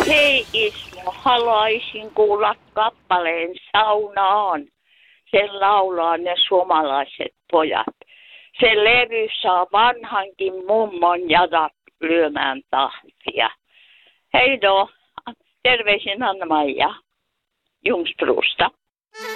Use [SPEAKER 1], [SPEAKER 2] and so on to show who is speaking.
[SPEAKER 1] Hei Ismo, haluaisin kuulla kappaleen Saunaan. Sen laulaa ne suomalaiset pojat. Se levy saa vanhankin mummon jadat lyömään tahtia. Hei do, terveisin Anna-Maija Ljungstrusta.